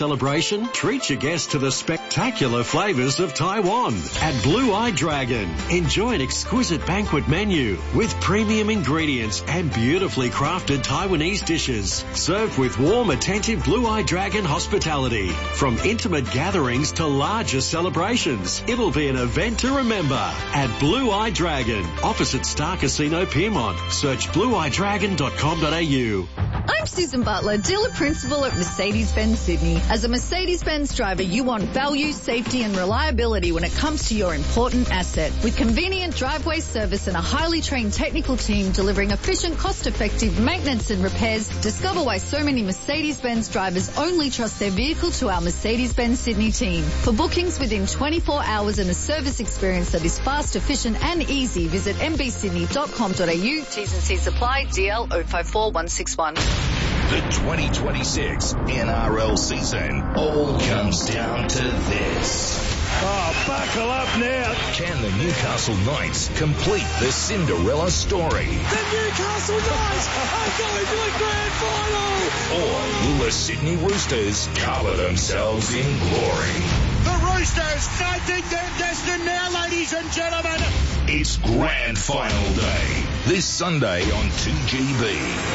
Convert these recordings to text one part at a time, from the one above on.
celebration, treat your guests to the spectacular flavours of Taiwan at Blue Eye Dragon. Enjoy an exquisite banquet menu with premium ingredients and beautifully crafted Taiwanese dishes, served with warm, attentive Blue Eye Dragon hospitality. From intimate gatherings to larger celebrations, it'll be an event to remember at Blue Eye Dragon, opposite Star Casino Piermont. Search blueeyedragon.com.au. I'm Susan Butler, dealer principal at Mercedes-Benz Sydney. As a Mercedes-Benz driver, you want value, safety and reliability when it comes to your important asset. With convenient driveway service and a highly trained technical team delivering efficient, cost-effective maintenance and repairs, discover why so many Mercedes-Benz drivers only trust their vehicle to our Mercedes-Benz Sydney team. For bookings within 24 hours and a service experience that is fast, efficient and easy, visit mbsydney.com.au. T's and C's apply. DL 054161. The 2026 NRL season all comes down to this. Oh, buckle up now. Can the Newcastle Knights complete the Cinderella story? The Newcastle Knights are going to a grand final. Or will the Sydney Roosters cover themselves in glory? The Roosters fighting their destiny now, ladies and gentlemen. It's grand final day. This Sunday on 2GB.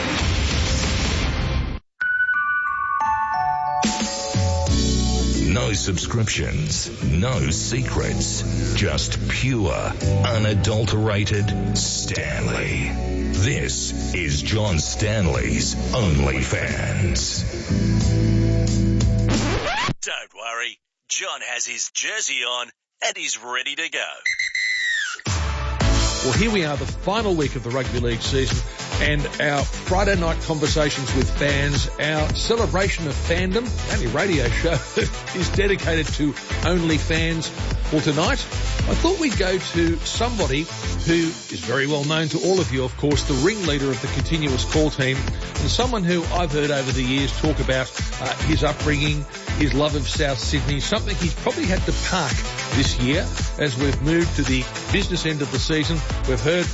No subscriptions, no secrets, just pure, unadulterated Stanley. This is John Stanley's OnlyFans. Don't worry, John has his jersey on and he's ready to go. Well, here we are, the final week of the rugby league season, and our Friday night conversations with fans, our celebration of fandom, the only radio show that is dedicated to OnlyFans. Well, tonight, I thought we'd go to somebody who is very well known to all of you, of course, the ringleader of the Continuous Call team, and someone who I've heard over the years talk about his upbringing, his love of South Sydney, something he's probably had to park this year as we've moved to the business end of the season. We've heard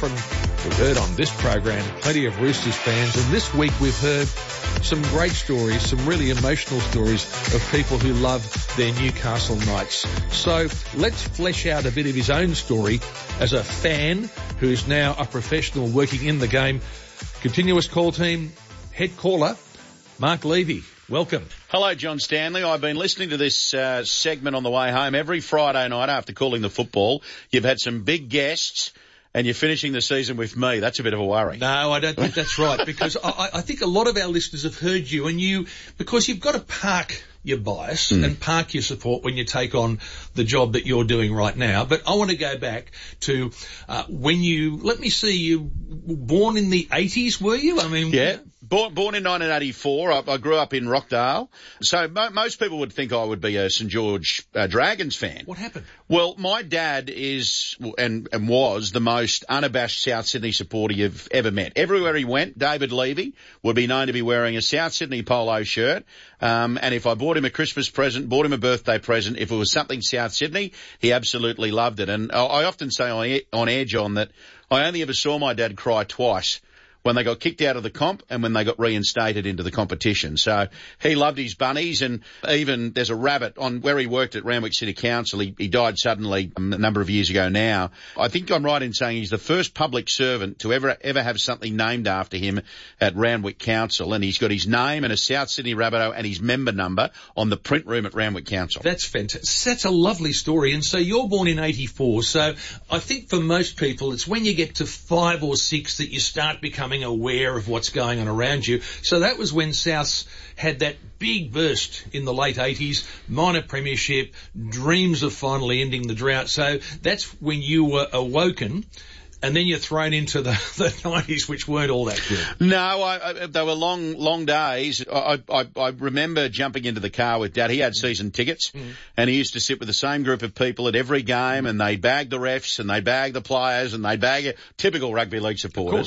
on this program plenty of Roosters fans, and this week we've heard some great stories, some really emotional stories of people who love their Newcastle Knights. So let's flesh out a bit of his own story as a fan who's now a professional working in the game. Continuous Call team head caller, Mark Levy. Welcome. Hello, John Stanley. I've been listening to this segment on the way home every Friday night after calling the football. You've had some big guests, and you're finishing the season with me. That's a bit of a worry. No, I don't think that's right, because I think a lot of our listeners have heard you, and because you've got to park your bias and park your support when you take on the job that you're doing right now. But I want to go back to when you were born in the 80s, were you? I mean, yeah. Born in 1984. I grew up in Rockdale. So most people would think I would be a St George Dragons fan. What happened? Well, my dad is and was the most unabashed South Sydney supporter you've ever met. Everywhere he went, David Levy would be known to be wearing a South Sydney polo shirt. And if I bought him a Christmas present, bought him a birthday present, if it was something South Sydney, he absolutely loved it. And I often say on air, John, that I only ever saw my dad cry twice. When they got kicked out of the comp and when they got reinstated into the competition. So he loved his bunnies, and even there's a rabbit on where he worked at Randwick City Council. He died suddenly a number of years ago now. I think I'm right in saying he's the first public servant to ever have something named after him at Randwick Council, and he's got his name and a South Sydney Rabbitoh and his member number on the print room at Randwick Council. That's fantastic. That's a lovely story. And so you're born in 84. So I think for most people, it's when you get to 5 or 6 that you start becoming aware of what's going on around you. So that was when Souths had that big burst in the late 80s, minor premiership, dreams of finally ending the drought. So that's when you were awoken. And then you're thrown into the 90s, which weren't all that good. No, they were long days. I remember jumping into the car with Dad. He had season tickets, and he used to sit with the same group of people at every game, and they bagged the refs, and they bagged the players, and they bagged typical rugby league supporters.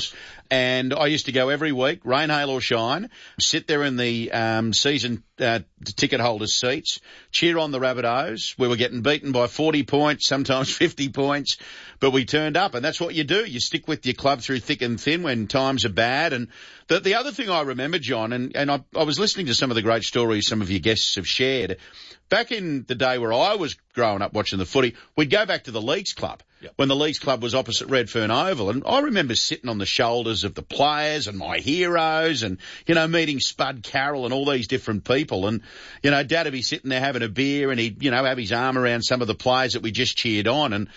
And I used to go every week, rain, hail or shine, sit there in the season ticket holders' seats, cheer on the Rabbitohs. We were getting beaten by 40 points, sometimes 50 points, but we turned up, and that's what you do. You stick with your club through thick and thin when times are bad. And the other thing I remember, John, and I was listening to some of the great stories some of your guests have shared. Back in the day where I was growing up watching the footy, we'd go back to the Leagues Club. Yep. When the Leagues Club was opposite Redfern Oval. And I remember sitting on the shoulders of the players and my heroes and, meeting Spud Carroll and all these different people. And, Dad would be sitting there having a beer and he'd, have his arm around some of the players that we just cheered on. And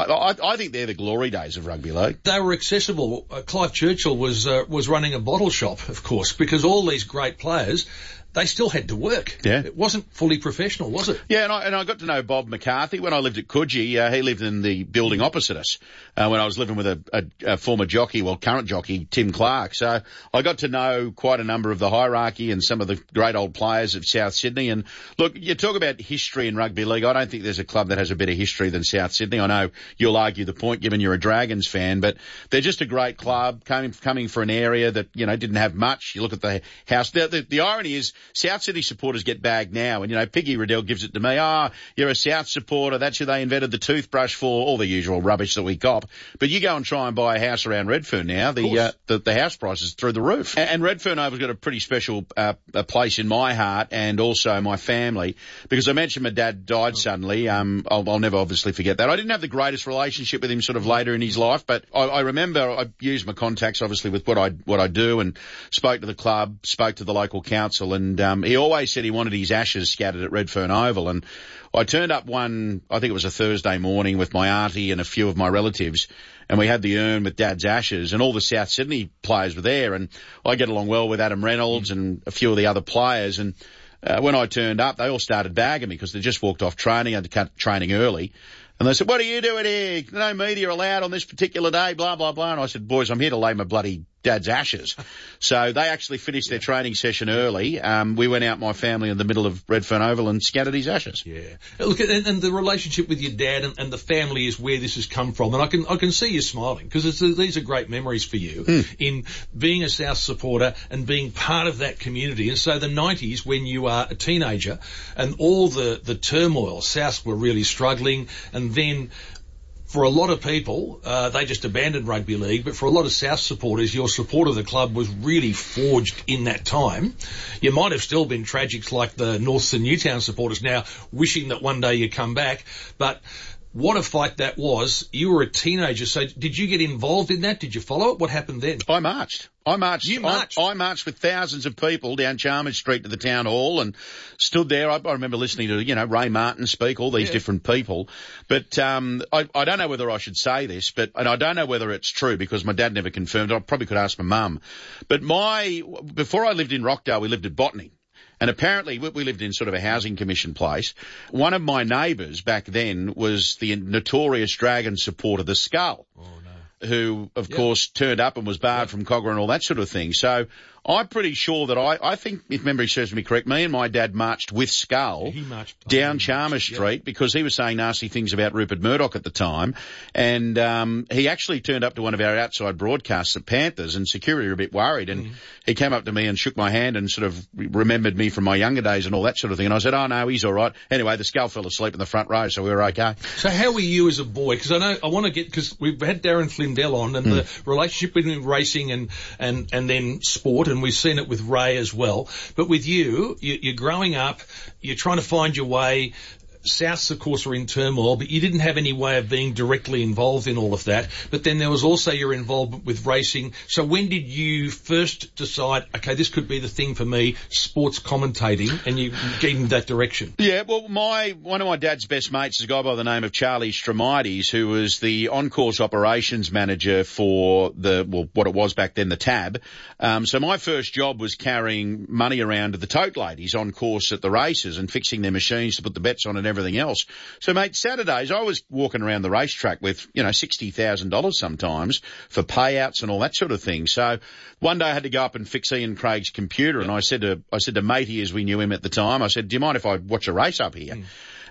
I think they're the glory days of rugby league. They were accessible. Clive Churchill was running a bottle shop, of course, because all these great players, they still had to work. Yeah. It wasn't fully professional, was it? Yeah, and I got to know Bob McCarthy when I lived at Coogee. He lived in the building opposite us when I was living with a former jockey, current jockey, Tim Clark. So I got to know quite a number of the hierarchy and some of the great old players of South Sydney. And look, you talk about history in rugby league. I don't think there's a club that has a better history than South Sydney. I know you'll argue the point given you're a Dragons fan, but they're just a great club coming for an area that, didn't have much. You look at the house. The irony is, South City supporters get bagged now, and Piggy Riddell gives it to me. You're a South supporter. That's who they invented the toothbrush for. All the usual rubbish that we cop. But you go and try and buy a house around Redfern now. The house prices through the roof. And Redfern Oval's got a pretty special a place in my heart and also my family, because I mentioned my dad died suddenly. I'll never obviously forget that. I didn't have the greatest relationship with him sort of later in his life, but I remember I used my contacts obviously with what I do, and spoke to the club, spoke to the local council, and he always said he wanted his ashes scattered at Redfern Oval. And I turned up I think it was a Thursday morning with my auntie and a few of my relatives, and we had the urn with Dad's ashes, and all the South Sydney players were there. And I get along well with Adam Reynolds and a few of the other players. And when I turned up, they all started bagging me because they just walked off training, had to cut training early. And they said, "What are you doing here? No media allowed on this particular day, blah, blah, blah." And I said, "Boys, I'm here to lay my bloody Dad's ashes." So they actually finished their training session early. We went out, my family, in the middle of Redfern Oval and scattered his ashes. Yeah. Look, and the relationship with your dad and the family is where this has come from. And I can see you smiling, because these are great memories for you in being a South supporter and being part of that community. And so the 90s, when you are a teenager and all the turmoil, South were really struggling, and then for a lot of people, they just abandoned rugby league, but for a lot of South supporters, your support of the club was really forged in that time. You might have still been tragics like the Norths and Newtown supporters now, wishing that one day you come back, but what a fight that was. You were a teenager, so did you get involved in that? Did you follow it? What happened then? I marched. You marched? I marched with thousands of people down Chalmers Street to the town hall and stood there. I remember listening to, Ray Martin speak, all these different people. But I don't know whether I should say this, and I don't know whether it's true because my dad never confirmed it. I probably could ask my mum. But before I lived in Rockdale, we lived at Botany. And apparently we lived in sort of a housing commission place. One of my neighbours back then was the notorious Dragon supporter, the Skull. Oh, no. Who, of course, turned up and was barred from Cogra and all that sort of thing. So I'm pretty sure that I think, if memory serves me correct, me and my dad marched with Skull down Chalmers Street because he was saying nasty things about Rupert Murdoch at the time. And he actually turned up to one of our outside broadcasts at Panthers, and security were a bit worried. And he came up to me and shook my hand and sort of remembered me from my younger days and all that sort of thing. And I said, "Oh, no, he's all right." Anyway, the Skull fell asleep in the front row, so we were okay. So how were you as a boy? Because I want to get, because we've had Darren Flindell on, and the relationship between racing and then sport, and we've seen it with Ray as well. But with you're growing up, you're trying to find your way. Souths, of course, were in turmoil, but you didn't have any way of being directly involved in all of that. But then there was also your involvement with racing. So when did you first decide, okay, this could be the thing for me, sports commentating, and you get in that direction? Yeah, well, one of my dad's best mates is a guy by the name of Charlie Stromaitis, who was the on-course operations manager for what it was back then, the TAB. So my first job was carrying money around to the tote ladies on course at the races and fixing their machines to put the bets on and everything else. So, mate, Saturdays I was walking around the racetrack with, $60,000 sometimes for payouts and all that sort of thing. So one day I had to go up and fix Ian Craig's computer, and I said to Matey, as we knew him at the time, I said, "Do you mind if I watch a race up here?"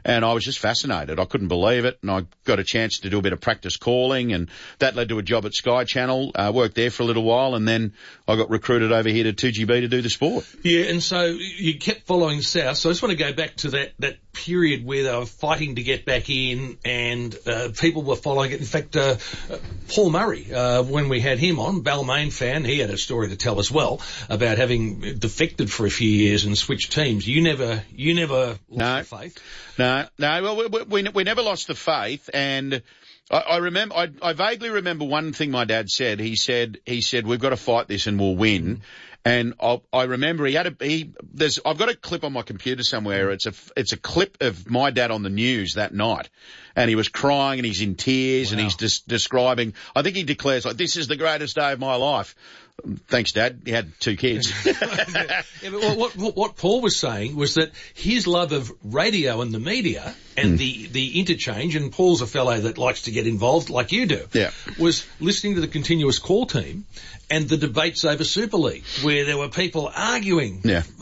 And I was just fascinated. I couldn't believe it. And I got a chance to do a bit of practice calling, and that led to a job at Sky Channel. Worked there for a little while, and then I got recruited over here to 2GB to do the sport. Yeah, and so you kept following South. So I just want to go back to that period where they were fighting to get back in, and people were following it. In fact, Paul Murray, when we had him on, Balmain fan, he had a story to tell as well about having defected for a few years and switched teams. You never lost the faith. No. Well, we never lost the faith, and I remember. I vaguely remember one thing my dad said. He said we've got to fight this and we'll win. And I remember I've got a clip on my computer somewhere. It's a clip of my dad on the news that night. And he was crying and he's in tears. Wow. And he's just describing, I think he declares like, this is the greatest day of my life. Thanks, Dad. He had 2 kids. Yeah, but what Paul was saying was that his love of radio and the media and the interchange, and Paul's a fellow that likes to get involved like you do, was listening to the continuous call team and the debates over Super League, where there were people arguing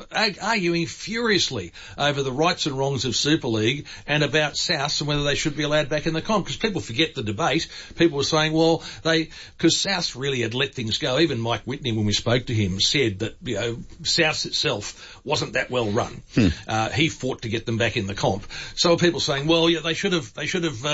furiously over the rights and wrongs of Super League and about Souths and whether they should be allowed back in the comp. Because people forget the debate. People were saying, well, because Souths really had let things go. Even Mike Whitney, when we spoke to him, said that, Souths itself wasn't that well run. He fought to get them back in the comp. So people saying, well, yeah, they should have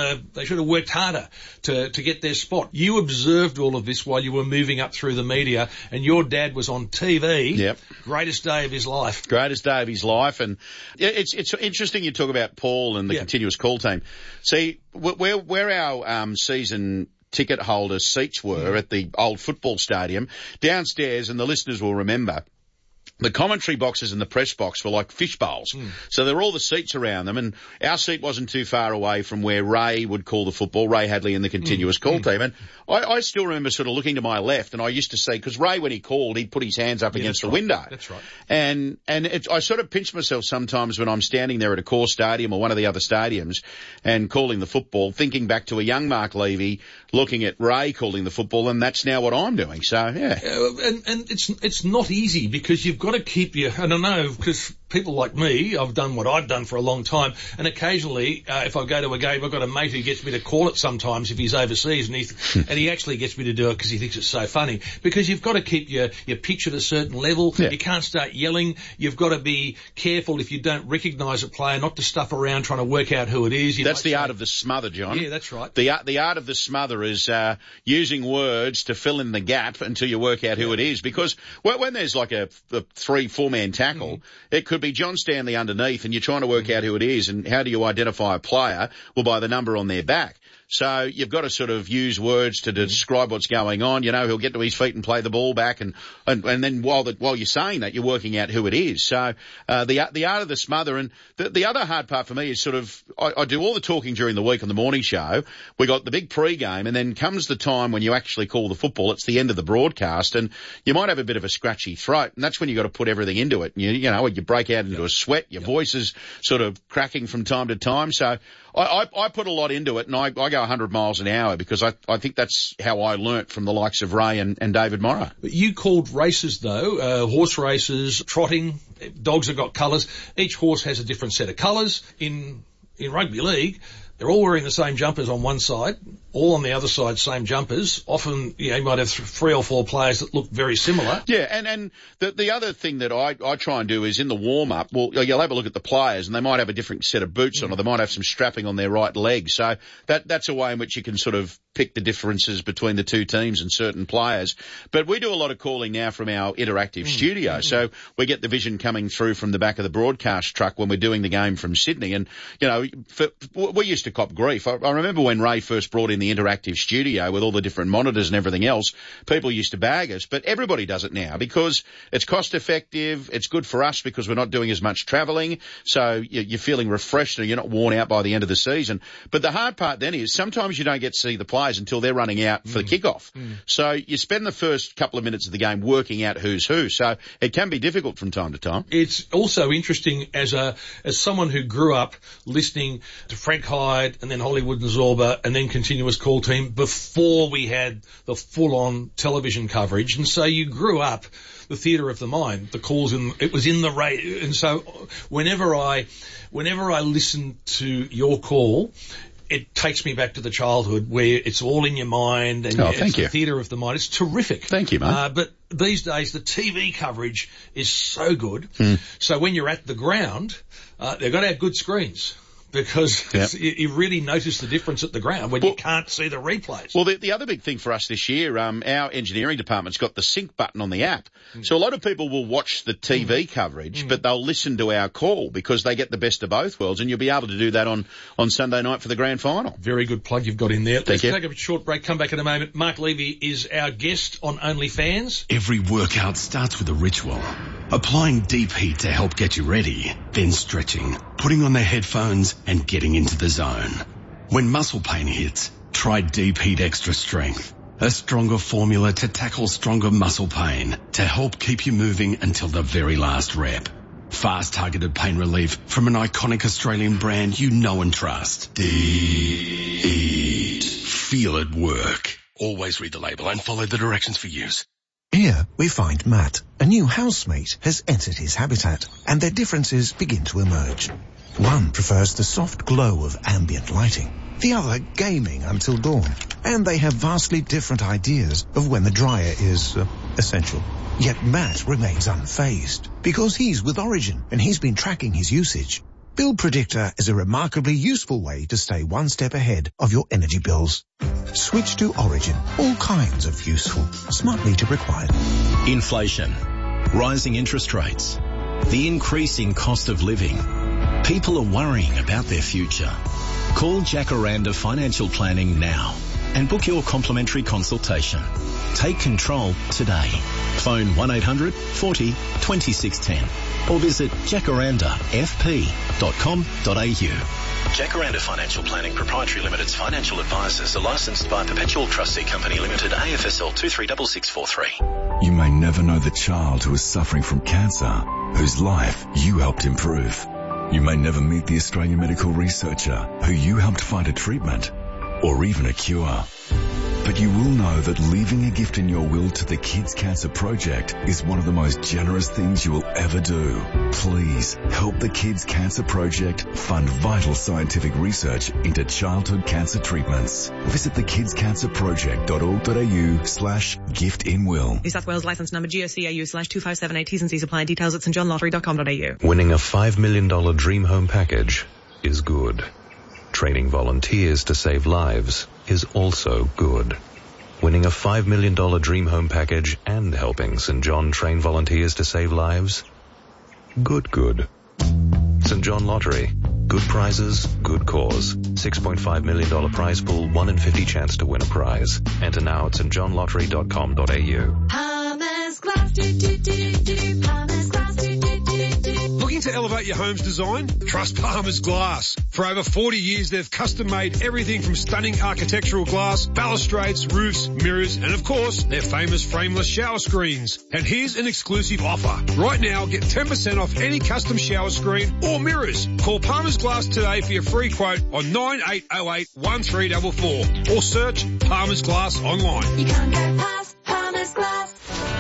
worked harder to get their spot. You observed all of this while you were moving up through the media, and your dad was on TV. Yep. Greatest day of his life. Greatest day of his life. And it's interesting you talk about Paul and the continuous call team. See, where our season ticket holder seats were at the old football stadium, downstairs, and the listeners will remember, the commentary boxes and the press box were like fish bowls. So there were all the seats around them, and our seat wasn't too far away from where Ray would call the football, Ray Hadley and the continuous call team. And I still remember sort of looking to my left, and I used to see, because Ray, when he called, he'd put his hands up against the window. That's right. And I sort of pinch myself sometimes when I'm standing there at a core stadium or one of the other stadiums and calling the football, thinking back to a young Mark Levy looking at Ray calling the football, and that's now what I'm doing. So, yeah. And it's not easy, because you've got to keep your, and I know, because people like me, I've done what I've done for a long time, and occasionally, if I go to a game, I've got a mate who gets me to call it sometimes if he's overseas, and he actually gets me to do it because he thinks it's so funny. Because you've got to keep your pitch at a certain level. Yeah. You can't start yelling. You've got to be careful if you don't recognise a player, not to stuff around trying to work out who it is. That's the art of the smother, John. Yeah, that's right. The art of the smother is using words to fill in the gap until you work out who it is. Because when there's like a 3-4 man tackle, it could be John Stanley underneath, and you're trying to work out who it is. And how do you identify a player? Well, by the number on their back. So you've got to sort of use words to describe what's going on. He'll get to his feet and play the ball back, and then while you're saying that, you're working out who it is. So the art of the smother. And the other hard part for me is sort of I do all the talking during the week on the morning show. We got the big pre-game, and then comes the time when you actually call the football. It's the end of the broadcast, and you might have a bit of a scratchy throat, and that's when you got to put everything into it. You break out into a sweat. Your voice is sort of cracking from time to time. So I put a lot into it, and I go 100 miles an hour, because I think that's how I learnt from the likes of Ray and David Morrow. You called races, though, horse races, trotting. Dogs have got colours. Each horse has a different set of colours. In rugby league, they're all wearing the same jumpers on one side, all on the other side, same jumpers. Often, you might have 3 or 4 players that look very similar. Yeah, and the other thing that I try and do is in the warm-up, well, you'll have a look at the players, and they might have a different set of boots on, or they might have some strapping on their right leg. So that's a way in which you can sort of pick the differences between the two teams and certain players. But we do a lot of calling now from our interactive studio. So we get the vision coming through from the back of the broadcast truck when we're doing the game from Sydney. And, we used to cop grief. I remember when Ray first brought in the interactive studio with all the different monitors and everything else, people used to bag us, but everybody does it now because it's cost effective. It's good for us because we're not doing as much travelling. So you're feeling refreshed and you're not worn out by the end of the season. But the hard part then is sometimes you don't get to see the players until they're running out for the kickoff. So you spend the first couple of minutes of the game working out who's who. So it can be difficult from time to time. It's also interesting as someone who grew up listening to Frank High Adelaide, and then Hollywood and Zorba, and then continuous call team before we had the full-on television coverage. And so you grew up the theatre of the mind. The calls it was in the radio, and so whenever I listen to your call, it takes me back to the childhood where it's all in your mind and it's the theatre of the mind. It's terrific. Thank you, mate. But these days the TV coverage is so good. So when you're at the ground, they've got to have good screens. Because you really notice the difference at the ground when you can't see the replays. Well, the other big thing for us this year, our engineering department's got the sync button on the app. So a lot of people will watch the TV coverage, but they'll listen to our call because they get the best of both worlds, and you'll be able to do that on Sunday night for the grand final. Very good plug you've got in there. Let's take a short break, come back in a moment. Mark Levy is our guest on OnlyFans. Every workout starts with a ritual. Applying deep heat to help get you ready, then stretching, putting on the headphones and getting into the zone. When muscle pain hits, try Deep Heat Extra Strength, a stronger formula to tackle stronger muscle pain to help keep you moving until the very last rep. Fast targeted pain relief from an iconic Australian brand you know and trust. Deep Heat. Feel it work. Always read the label and follow the directions for use. Here we find Matt. A new housemate has entered his habitat, and their differences begin to emerge. One prefers the soft glow of ambient lighting, the other gaming until dawn, and they have vastly different ideas of when the dryer is essential. Yet Matt remains unfazed, because he's with Origin and he's been tracking his usage. Bill Predictor is a remarkably useful way to stay one step ahead of your energy bills. Switch to Origin. All kinds of useful. Smart meter required. Inflation, rising interest rates, the increasing cost of living. People are worrying about their future. Call Jacaranda Financial Planning now and book your complimentary consultation. Take control today. Phone 1-800-40 2610 or visit jacarandafp.com.au. Jacaranda Financial Planning Proprietary Limited's financial advisors are licensed by Perpetual Trustee Company Limited, AFSL 236643. You may never know the child who is suffering from cancer, whose life you helped improve. You may never meet the Australian medical researcher who you helped find a treatment or even a cure. But you will know that leaving a gift in your will to the Kids Cancer Project is one of the most generous things you will ever do. Please help the Kids Cancer Project fund vital scientific research into childhood cancer treatments. Visit thekidscancerproject.org.au/giftinwill. New South Wales licence number GOCAU/2578. T's and C's apply. Details at stjohnlottery.com.au. Winning a $5 million dream home package is good. Training volunteers to save lives is also good. Winning a $5 million dream home package and helping St. John train volunteers to save lives? Good. St. John Lottery. Good prizes, good cause. $6.5 million prize pool, 1 in 50 chance to win a prize. Enter now at stjohnlottery.com.au. Palmer's Glass, Palmer's Glass, Looking to elevate your home's design? Trust Palmer's Glass. For over 40 years, they've custom-made everything from stunning architectural glass, balustrades, roofs, mirrors, and of course, their famous frameless shower screens. And here's an exclusive offer. Right now, get 10% off any custom shower screen or mirrors. Call Palmer's Glass today for your free quote on 9808 1344 or search Palmer's Glass online. You can't go past Palmer's Glass.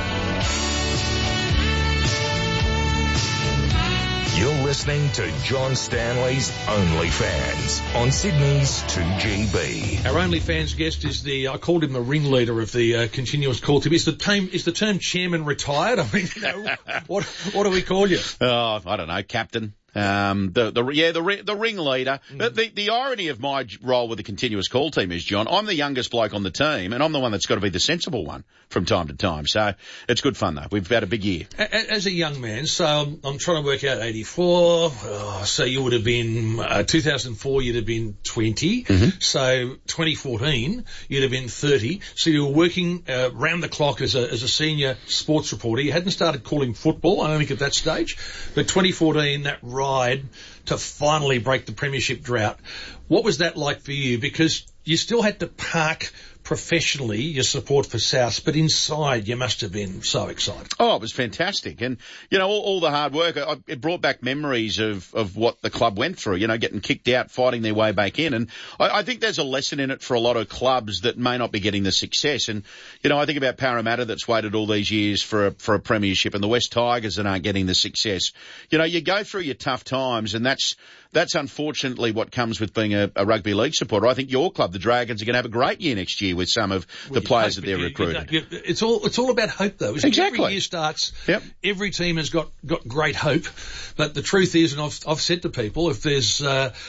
You're listening to John Stanley's OnlyFans on Sydney's 2GB. Our OnlyFans guest is I called him the ringleader of the continuous call team. Is the term chairman retired? I mean, what do we call you? Oh, I don't know, captain. The ringleader. The irony of my role with the continuous call team is, John, I'm the youngest bloke on the team, and I'm the one that's got to be the sensible one from time to time. So it's good fun, though. We've had a big year. As a young man, so I'm trying to work out 84. So you would have been 2004. You'd have been 20. Mm-hmm. So 2014, you'd have been 30. So you were working round the clock as a senior sports reporter. You hadn't started calling football, I don't think, at that stage. But 2014, that ride to finally break the premiership drought. What was that like for you? Because you still had to park professionally, your support for South, but inside you must have been so excited. Oh, it was fantastic. And, all the hard work, it brought back memories of what the club went through, getting kicked out, fighting their way back in. And I think there's a lesson in it for a lot of clubs that may not be getting the success. And, I think about Parramatta that's waited all these years for a premiership, and the West Tigers that aren't getting the success. You go through your tough times, and that's unfortunately what comes with being a rugby league supporter. I think your club, the Dragons, are going to have a great year next year with some of the players that they're recruiting. It's all about hope, though. Exactly. Every year starts. Yep. Every team has got great hope, but the truth is, and I've said to people, if there's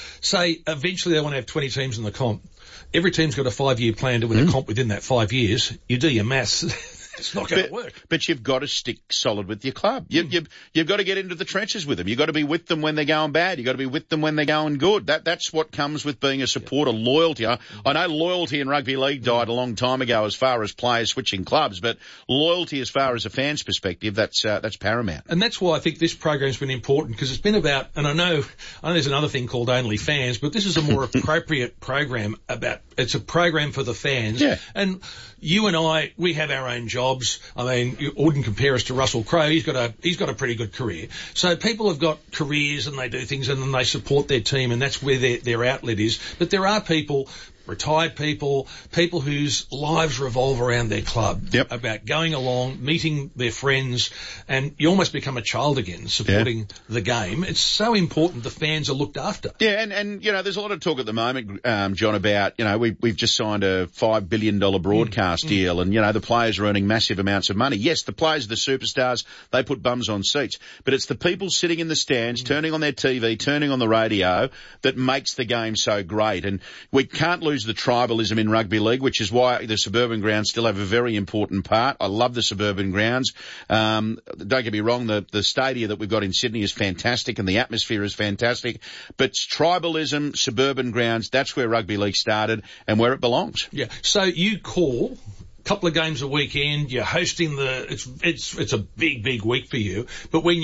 say eventually they want to have 20 teams in the comp, every team's got a 5-year plan to win a comp within that 5 years. You do your maths. It's not going to work. But you've got to stick solid with your club. You've got to get into the trenches with them. You've got to be with them when they're going bad. You've got to be with them when they're going good. That's what comes with being a supporter. Loyalty. I know loyalty in rugby league died a long time ago as far as players switching clubs, but loyalty as far as a fan's perspective, that's paramount. And that's why I think this program's been important, because it's been about, and I know there's another thing called Only Fans, but this is a more appropriate program it's a program for the fans. Yeah. And you and I, we have our own jobs. I mean, you wouldn't compare us to Russell Crowe. He's got a pretty good career. So people have got careers and they do things and then they support their team, and that's where their outlet is. But there are people, retired people whose lives revolve around their club. Yep. About going along, meeting their friends, and you almost become a child again, supporting the game. It's so important the fans are looked after. Yeah, and there's a lot of talk at the moment, John, about, we've just signed a $5 billion broadcast deal, and, the players are earning massive amounts of money. Yes, the players are the superstars, they put bums on seats, but it's the people sitting in the stands, turning on their TV, turning on the radio, that makes the game so great. And we can't lose the tribalism in rugby league, which is why the suburban grounds still have a very important part. I love the suburban grounds. Don't get me wrong, the stadia that we've got in Sydney is fantastic and the atmosphere is fantastic, but tribalism, suburban grounds, that's where rugby league started and where it belongs. Yeah. So you call a couple of games a weekend, you're hosting it's a big week for you, but when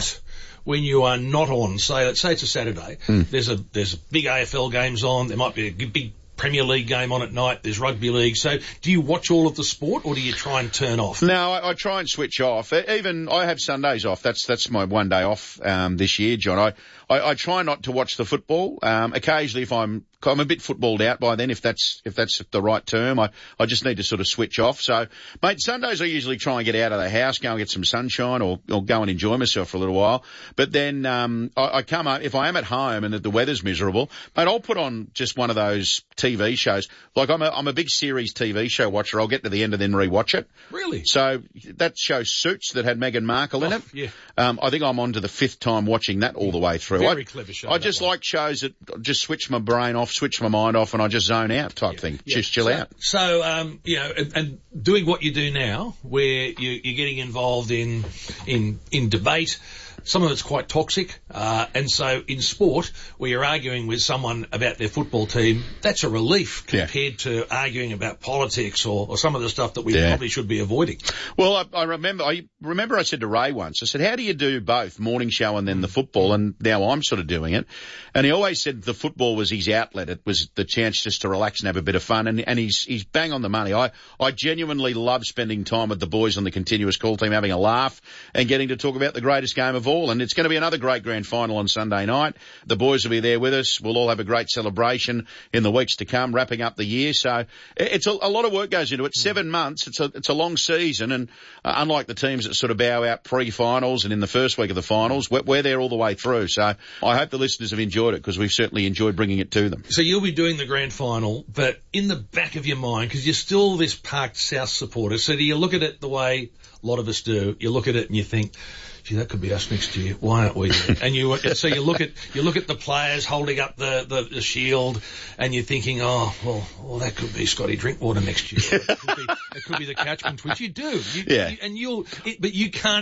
you are not on, let's say it's a Saturday, there's a big AFL games on, there might be a big Premier League game on at night, there's rugby league. So do you watch all of the sport or do you try and turn off? No, I try and switch off. Even I have Sundays off. That's my one day off this year, John. I try not to watch the football. Occasionally if I'm a bit footballed out by then, if that's the right term. I just need to sort of switch off. So, mate, Sundays I usually try and get out of the house, go and get some sunshine or go and enjoy myself for a little while. But then, I come up, if I am at home and the weather's miserable, mate, I'll put on just one of those TV shows. Like I'm a big series TV show watcher. I'll get to the end and then rewatch it. Really? So that show Suits that had Meghan Markle in it. Yeah. I think I'm on to the 5th time watching that all the way through. Very clever show. I just like shows that just switch my brain off, switch my mind off, and I just zone out type thing. Yeah. Just chill out. So, and doing what you do now, where you're getting involved in debate, some of it's quite toxic, and so in sport, where you're arguing with someone about their football team, that's a relief compared to arguing about politics or some of the stuff that we probably should be avoiding. Well, I remember I said to Ray once, I said, how do you do both, morning show and then the football? And now I'm sort of doing it. And he always said the football was his outlet. It was the chance just to relax and have a bit of fun. And he's bang on the money. I genuinely love spending time with the boys on the continuous call team, having a laugh and getting to talk about the greatest game of all. And it's going to be another great grand final on Sunday night. The boys will be there with us. We'll all have a great celebration in the weeks to come, wrapping up the year. So it's a lot of work goes into it. 7 months. It's a long season. And unlike the teams that sort of bow out pre-finals and in the first week of the finals, we're there all the way through. So I hope the listeners have enjoyed it because we've certainly enjoyed bringing it to them. So you'll be doing the grand final, but in the back of your mind, because you're still this Park South supporter, so do you look at it the way a lot of us do? You look at it and you think, gee, that could be us next year. Why aren't we there? And you look at the players holding up the shield, and you're thinking, oh, well, that could be Scotty Drinkwater next year. It could be the catchment, which you do. But you can't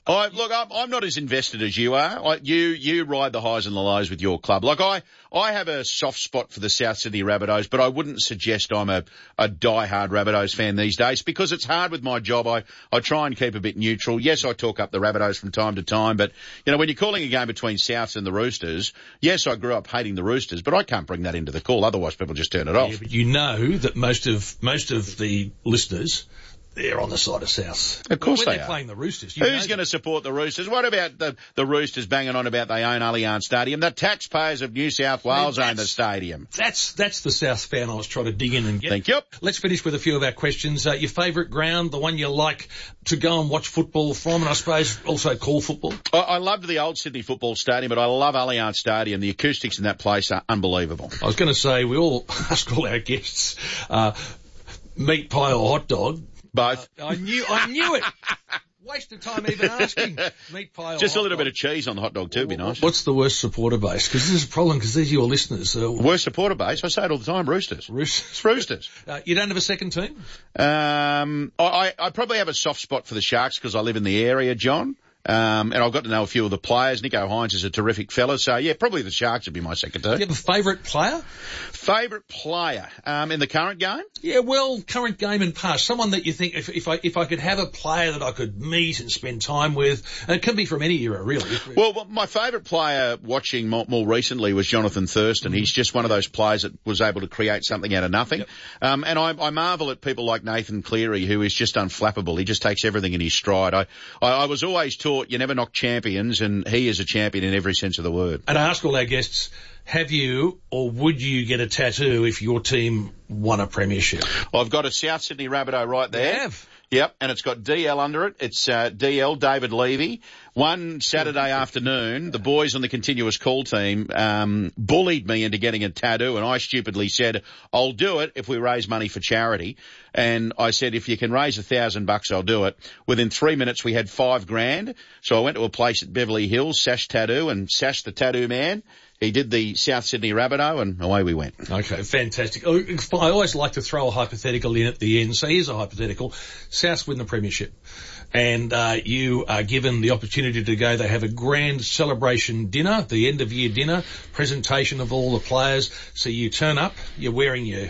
I'm not as invested as you are. You ride the highs and the lows with your club. Like I have a soft spot for the South Sydney Rabbitohs, but I wouldn't suggest I'm a die-hard Rabbitohs fan these days because it's hard with my job. I try and keep a bit neutral. Yes, I talk up the Rabbitohs from time to time, but, you know, when you're calling a game between Souths and the Roosters, yes, I grew up hating the Roosters, but I can't bring that into the call. Otherwise, people just turn it off. Yeah, but you know that most of the listeners, they're on the side of South. Of course when they they're are. playing the Roosters. Who's going to support the Roosters? What about the Roosters banging on about they own Allianz Stadium? The taxpayers of New South Wales own the stadium. That's the South fan I was trying to dig in and get. Thank you. Let's finish with a few of our questions. Your favourite ground, the one you like to go and watch football from, and I suppose also call football? I loved the old Sydney Football Stadium, but I love Allianz Stadium. The acoustics in that place are unbelievable. I was going to say, we all ask all our guests, meat pie or hot dog. Both. I knew it. Waste of time even asking. Meat pie or just a hot little dog. bit of cheese on the hot dog too would be nice. What's the worst supporter base? Because this is a problem, because these are your listeners. Worst supporter base? I say it all the time, Roosters. Roosters. You don't have a second team? I probably have a soft spot for the Sharks because I live in the area, John. And I've got to know a few of the players. Nico Hines is a terrific fella. So, yeah, probably the Sharks would be my second team. Do you have a favourite player? Favourite player in the current game? Yeah, well, current game and past. Someone that you think, if I could have a player that I could meet and spend time with, and it can be from any era, really. Well, my favourite player watching more recently was Jonathan Thurston. He's just one of those players that was able to create something out of nothing. Yep. And I marvel at people like Nathan Cleary, who is just unflappable. He just takes everything in his stride. I was always taught you never knock champions, and he is a champion in every sense of the word. And I ask all our guests, have you or would you get a tattoo if your team won a premiership? I've got a South Sydney Rabbitoh right there. You have? Yep, and it's got DL under it. It's DL, David Levy. One Saturday afternoon, the boys on the continuous call team bullied me into getting a tattoo, and I stupidly said, I'll do it if we raise money for charity. And I said, if you can raise $1,000, I'll do it. Within 3 minutes, we had $5,000. So I went to a place at Beverly Hills, Sash Tattoo, and Sash the tattoo man. He did the South Sydney Rabbitoh, and away we went. Okay, fantastic. I always like to throw a hypothetical in at the end. So here's a hypothetical. Souths win the premiership, and you are given the opportunity to go. They have a grand celebration dinner, the end-of-year dinner, presentation of all the players. So you turn up, you're wearing your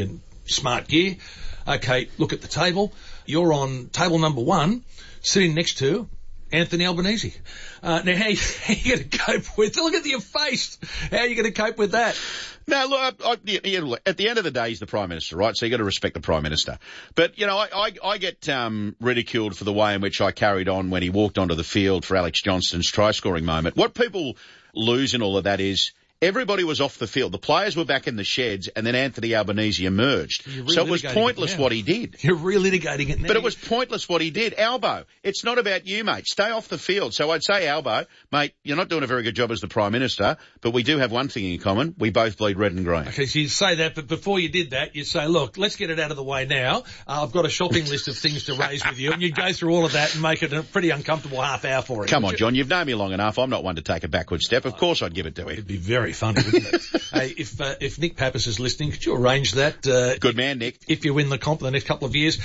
smart gear. Okay, look at the table. You're on table number 1, sitting next to Anthony Albanese. Now, how are you going to cope with? Look at your face. How are you going to cope with that? No, look, at the end of the day, he's the Prime Minister, right? So you got to respect the Prime Minister. But, you know, I get ridiculed for the way in which I carried on when he walked onto the field for Alex Johnston's try-scoring moment. What people lose in all of that is everybody was off the field. The players were back in the sheds, and then Anthony Albanese emerged. So it was pointless what he did. You're relitigating it now. But it was pointless what he did. Albo, it's not about you, mate. Stay off the field. So I'd say, Albo, mate, you're not doing a very good job as the Prime Minister, but we do have one thing in common. We both bleed red and green. Okay, so you say that, but before you did that, you'd say, look, let's get it out of the way now. I've got a shopping list of things to raise with you, and you'd go through all of that and make it a pretty uncomfortable half hour for him. Come on, John, you've known me long enough. I'm not one to take a backward step. Of course I'd give it to him. It'd be very funny, wouldn't it? Hey, if Nick Pappas is listening, could you arrange that? Good man, Nick. If you win the comp the next couple of years,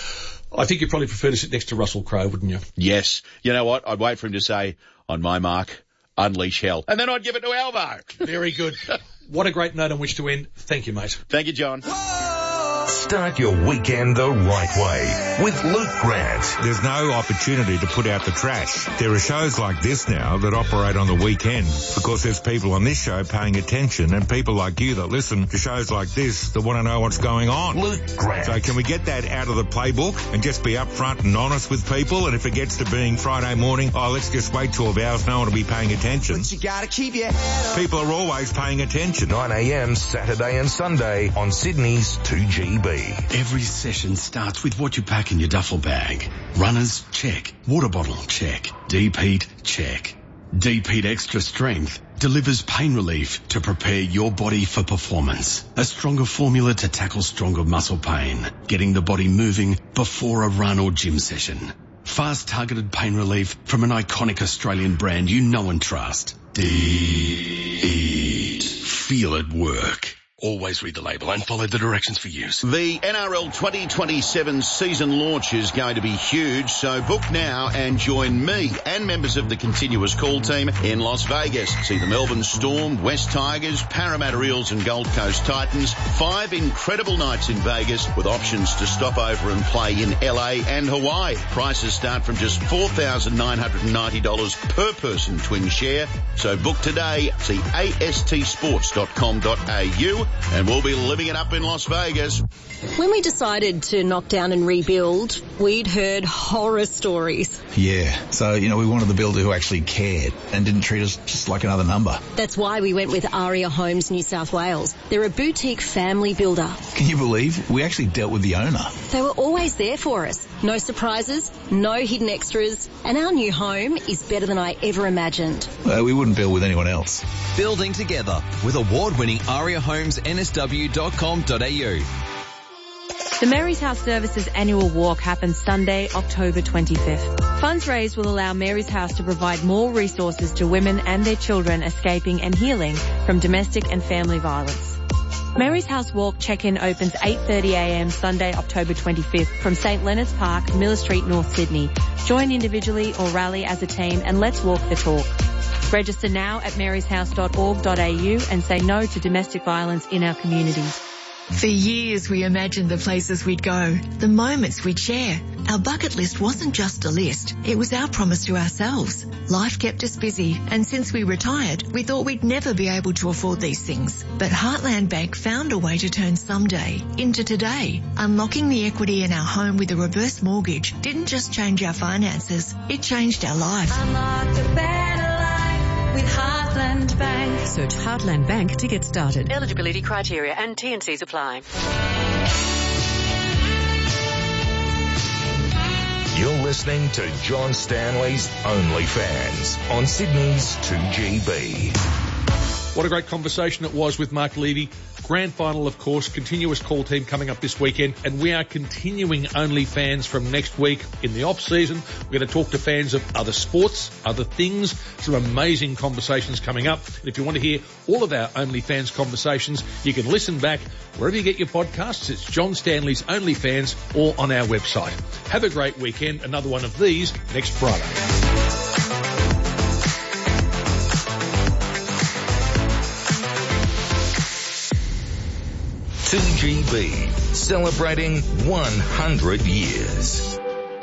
I think you'd probably prefer to sit next to Russell Crowe, wouldn't you? Yes. You know what? I'd wait for him to say, on my mark, unleash hell. And then I'd give it to Albo. Very good. What a great note on which to end. Thank you, mate. Thank you, John. Start your weekend the right way with Luke Grant. There's no opportunity to put out the trash. There are shows like this now that operate on the weekend because there's people on this show paying attention and people like you that listen to shows like this that want to know what's going on. Luke Grant. So can we get that out of the playbook and just be upfront and honest with people? And if it gets to being Friday morning, let's just wait 12 hours, no one will be paying attention. But you gotta keep your head up. People are always paying attention. 9 a.m. Saturday and Sunday on Sydney's 2GB. Every session starts with what you pack in your duffel bag. Runners, check. Water bottle, check. Deep heat, check. Deep Heat Extra Strength delivers pain relief to prepare your body for performance. A stronger formula to tackle stronger muscle pain, getting the body moving before a run or gym session. Fast targeted pain relief from an iconic Australian brand you know and trust. Deep Heat. Feel it work. Always read the label and follow the directions for use. The NRL 2027 season launch is going to be huge, so book now and join me and members of the Continuous Call team in Las Vegas. See the Melbourne Storm, West Tigers, Parramatta Eels and Gold Coast Titans. 5 incredible nights in Vegas with options to stop over and play in LA and Hawaii. Prices start from just $4,990 per person twin share. So book today. See astsports.com.au and we'll be living it up in Las Vegas. When we decided to knock down and rebuild, we'd heard horror stories. Yeah, so, we wanted the builder who actually cared and didn't treat us just like another number. That's why we went with Aria Homes New South Wales. They're a boutique family builder. Can you believe? We actually dealt with the owner. They were always there for us. No surprises, no hidden extras, and our new home is better than I ever imagined. We wouldn't build with anyone else. Building together with award-winning ariahomesnsw.com.au. The Mary's House Services annual walk happens Sunday, October 25th. Funds raised will allow Mary's House to provide more resources to women and their children escaping and healing from domestic and family violence. Mary's House Walk check-in opens 8:30am Sunday, October 25th from St Leonard's Park, Miller Street, North Sydney. Join individually or rally as a team and let's walk the talk. Register now at maryshouse.org.au and say no to domestic violence in our community. For years we imagined the places we'd go, the moments we'd share. Our bucket list wasn't just a list, it was our promise to ourselves. Life kept us busy, and since we retired, we thought we'd never be able to afford these things. But Heartland Bank found a way to turn someday into today. Unlocking the equity in our home with a reverse mortgage didn't just change our finances, it changed our lives. Unlock a better life with Heartland Bank. Search Heartland Bank to get started. Eligibility criteria and T&Cs apply. You're listening to John Stanley's OnlyFans on Sydney's 2GB. What a great conversation it was with Mark Levy. Grand final, of course, Continuous Call team coming up this weekend, and we are continuing OnlyFans from next week in the off-season. We're going to talk to fans of other sports, other things, some amazing conversations coming up. And if you want to hear all of our OnlyFans conversations, you can listen back wherever you get your podcasts. It's John Stanley's OnlyFans or on our website. Have a great weekend. Another one of these next Friday. 2GB, celebrating 100 years.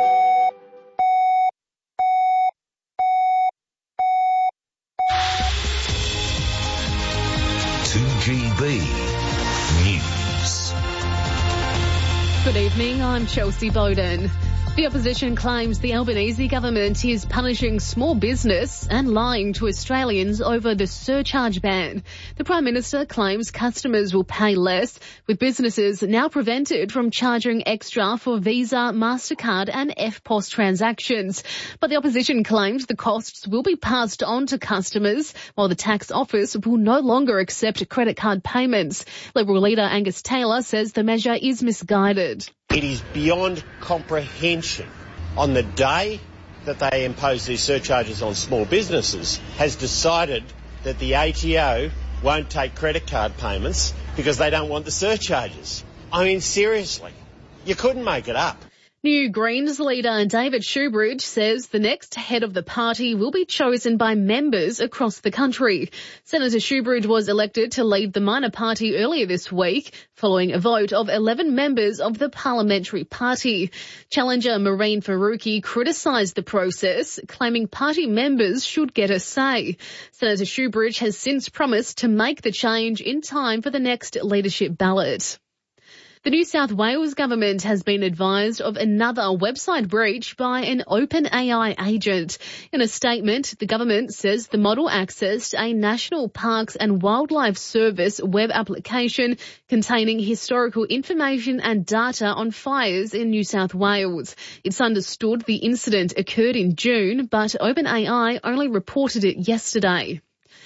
News. Good evening, I'm Chelsea Bowden. The opposition claims the Albanese government is punishing small business and lying to Australians over the surcharge ban. The Prime Minister claims customers will pay less, with businesses now prevented from charging extra for Visa, MasterCard and EFTPOS transactions. But the opposition claims the costs will be passed on to customers, while the tax office will no longer accept credit card payments. Liberal leader Angus Taylor says the measure is misguided. It is beyond comprehension on the day that they impose these surcharges on small businesses has decided that the ATO won't take credit card payments because they don't want the surcharges. I mean, seriously, you couldn't make it up. New Greens leader David Shoebridge says the next head of the party will be chosen by members across the country. Senator Shoebridge was elected to lead the minor party earlier this week, following a vote of 11 members of the parliamentary party. Challenger Maureen Faruqi criticised the process, claiming party members should get a say. Senator Shoebridge has since promised to make the change in time for the next leadership ballot. The New South Wales government has been advised of another website breach by an OpenAI agent. In a statement, the government says the model accessed a National Parks and Wildlife Service web application containing historical information and data on fires in New South Wales. It's understood the incident occurred in June, but OpenAI only reported it yesterday.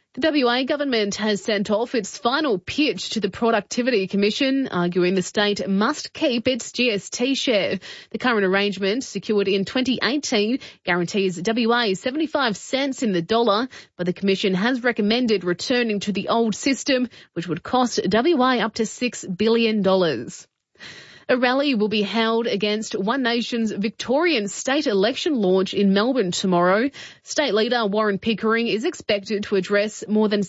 The WA government has sent off its final pitch to the Productivity Commission, arguing the state must keep its GST share. The current arrangement, secured in 2018, guarantees WA 75 cents in the dollar, but the Commission has recommended returning to the old system, which would cost WA up to $6 billion. A rally will be held against One Nation's Victorian state election launch in Melbourne tomorrow. State leader Warren Pickering is expected to address more than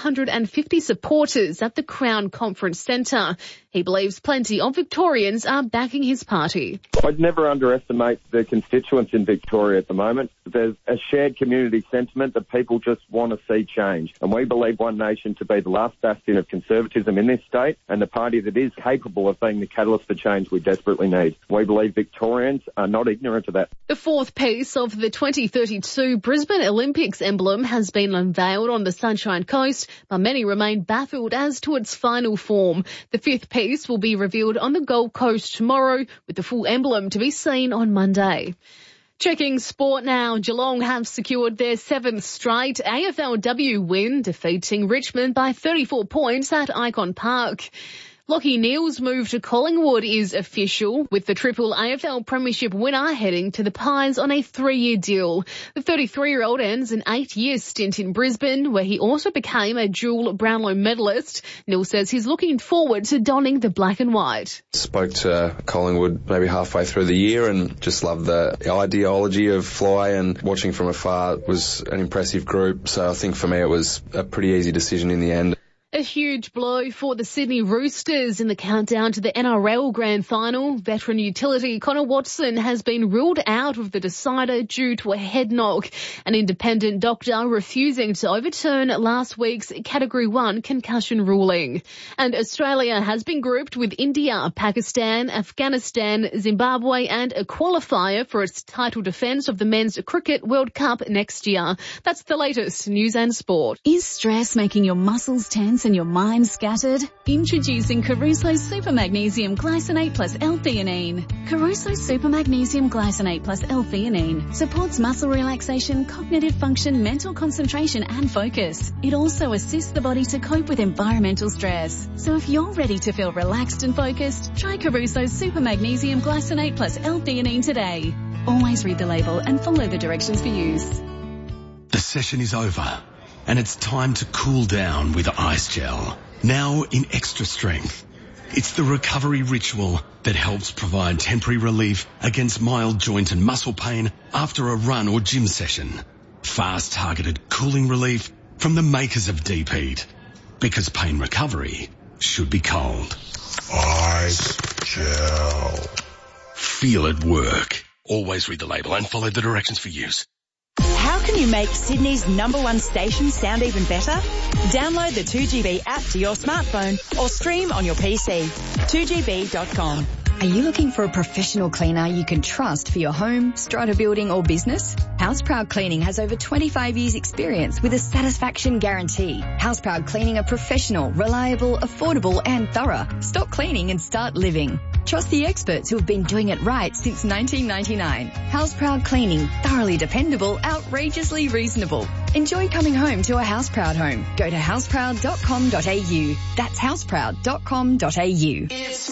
750 supporters at the Crown Conference Centre. He believes plenty of Victorians are backing his party. I'd never underestimate the constituents in Victoria at the moment. There's a shared community sentiment that people just want to see change. And we believe One Nation to be the last bastion of conservatism in this state and the party that is capable of being the catalyst for change we desperately need. We believe Victorians are not ignorant of that. The fourth piece of the 2032 Brisbane Olympics emblem has been unveiled on the Sunshine Coast, but many remain baffled as to its final form. The fifth piece will be revealed on the Gold Coast tomorrow, with the full emblem to be seen on Monday. Checking sport now, Geelong have secured their 7th straight AFLW win, defeating Richmond by 34 points at Icon Park. Lachie Neale's move to Collingwood is official, with the triple AFL Premiership winner heading to the Pies on a 3-year deal. The 33-year-old ends an 8-year stint in Brisbane, where he also became a dual Brownlow medalist. Neale says he's looking forward to donning the black and white. Spoke to Collingwood maybe halfway through the year and just loved the ideology of Fly, and watching from afar was an impressive group. So I think for me it was a pretty easy decision in the end. A huge blow for the Sydney Roosters in the countdown to the NRL Grand Final. Veteran utility Connor Watson has been ruled out of the decider due to a head knock. An independent doctor refusing to overturn last week's Category 1 concussion ruling. And Australia has been grouped with India, Pakistan, Afghanistan, Zimbabwe and a qualifier for its title defence of the Men's Cricket World Cup next year. That's the latest news and sport. Is stress making your muscles tense and your mind scattered? Introducing Caruso Super Magnesium Glycinate plus L-theanine. Caruso Super Magnesium Glycinate plus L-theanine supports muscle relaxation, cognitive function, mental concentration and focus. It also assists the body to cope with environmental stress. So if you're ready to feel relaxed and focused, try Caruso Super Magnesium Glycinate plus L-theanine today. Always read the label and follow the directions for use. The session is over, and it's time to cool down with Ice Gel. Now in extra strength. It's the recovery ritual that helps provide temporary relief against mild joint and muscle pain after a run or gym session. Fast targeted cooling relief from the makers of Deep Heat. Because pain recovery should be cold. Ice Gel. Feel it work. Always read the label and follow the directions for use. How can you make Sydney's #1 station sound even better? Download the 2GB app to your smartphone or stream on your PC. 2GB.com. Are you looking for a professional cleaner you can trust for your home, strata building or business? Houseproud Cleaning has over 25 years experience with a satisfaction guarantee. Houseproud Cleaning are professional, reliable, affordable and thorough. Stop cleaning and start living. Trust the experts who have been doing it right since 1999. Houseproud Cleaning, thoroughly dependable, outrageously reasonable. Enjoy coming home to a Houseproud home. Go to houseproud.com.au. That's houseproud.com.au.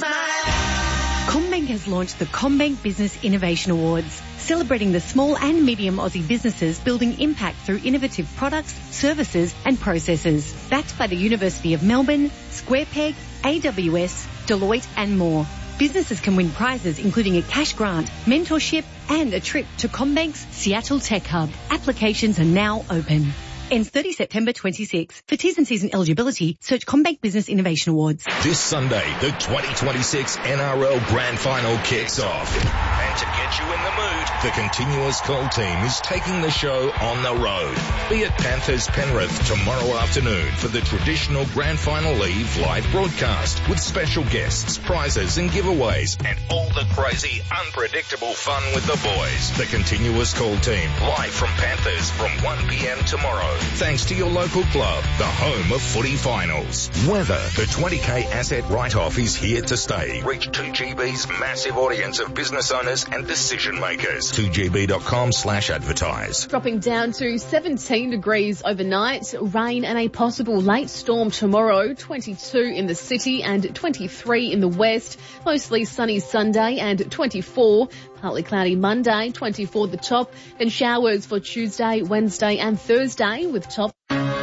CommBank has launched the CommBank Business Innovation Awards, celebrating the small and medium Aussie businesses building impact through innovative products, services and processes. Backed by the University of Melbourne, SquarePeg, AWS, Deloitte and more. Businesses can win prizes including a cash grant, mentorship and a trip to CommBank's Seattle Tech Hub. Applications are now open. Ends 30 September 26. For T's and C's and eligibility, search CommBank Business Innovation Awards. This Sunday, the 2026 NRL Grand Final kicks off. And to get you in the mood, the Continuous Cold team is taking the show on the road. Be at Panthers Penrith tomorrow afternoon for the traditional Grand Final Eve live broadcast with special guests, prizes and giveaways and all the crazy, unpredictable fun with the boys. The Continuous Cold team live from Panthers from 1 p.m. tomorrow. Thanks to your local club, the home of footy finals. Weather, the 20k asset write-off is here to stay. Reach 2GB's massive audience of business owners owners and decision makers. 2GB.com/advertise. Dropping down to 17 degrees overnight, rain and a possible late storm tomorrow, 22 in the city and 23 in the west. Mostly sunny Sunday and 24. Partly cloudy Monday, 24 the top. Then showers for Tuesday, Wednesday and Thursday with top.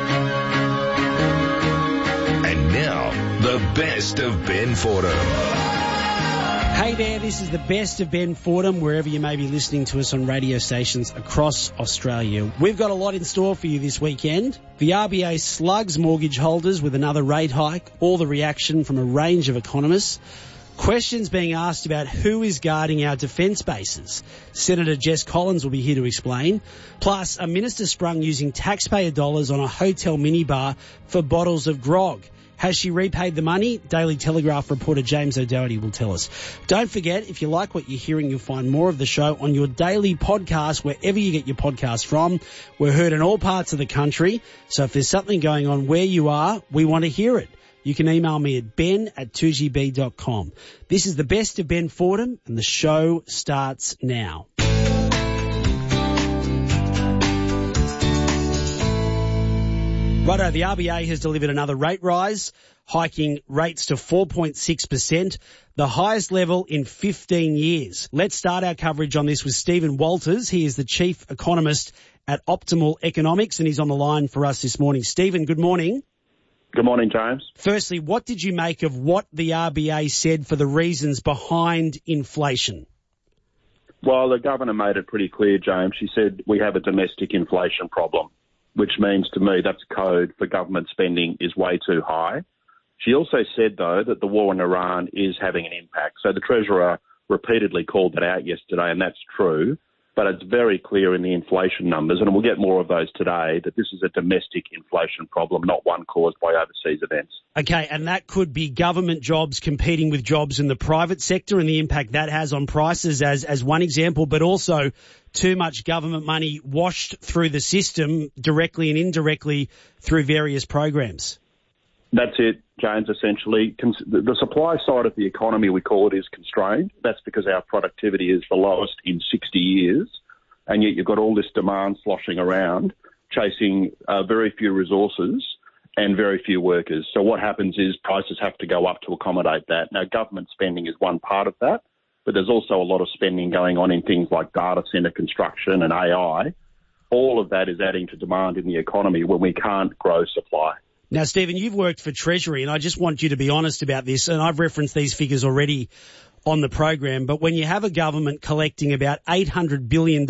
And now, the best of Ben Fordham. Hey there, this is the best of Ben Fordham, wherever you may be listening to us on radio stations across Australia. We've got a lot in store for you this weekend. The RBA slugs mortgage holders with another rate hike, all the reaction from a range of economists. Questions being asked about who is guarding our defence bases. Senator Jess Collins will be here to explain. Plus, a minister sprung using taxpayer dollars on a hotel minibar for bottles of grog. Has she repaid the money? Daily Telegraph reporter James O'Doherty will tell us. Don't forget, if you like what you're hearing, you'll find more of the show on your daily podcast, wherever you get your podcast from. We're heard in all parts of the country, so if there's something going on where you are, we want to hear it. You can email me at ben@2gb.com. This is the best of Ben Fordham, and the show starts now. Righto, the RBA has delivered another rate rise, hiking rates to 4.6%, the highest level in 15 years. Let's start our coverage on this with Stephen Walters. He is the chief economist at Optimal Economics, and he's on the line for us this morning. Stephen, good morning. Good morning, James. Firstly, what did you make of what the RBA said for the reasons behind inflation? Well, the governor made it pretty clear, James. She said we have a domestic inflation problem, which means to me that's code for government spending is way too high. She also said, though, that the war in Iran is having an impact. So the Treasurer repeatedly called that out yesterday, and that's true. But it's very clear in the inflation numbers, and we'll get more of those today, that this is a domestic inflation problem, not one caused by overseas events. Okay, and that could be government jobs competing with jobs in the private sector and the impact that has on prices as one example, but also too much government money washed through the system directly and indirectly through various programs. That's it, James, essentially. The supply side of the economy, we call it, is constrained. That's because our productivity is the lowest in 60 years, and yet you've got all this demand sloshing around, chasing very few resources and very few workers. So what happens is prices have to go up to accommodate that. Now, government spending is one part of that, but there's also a lot of spending going on in things like data centre construction and AI. All of that is adding to demand in the economy when we can't grow supply. Now, Stephen, you've worked for Treasury, and I just want you to be honest about this, and I've referenced these figures already on the program, but when you have a government collecting about $800 billion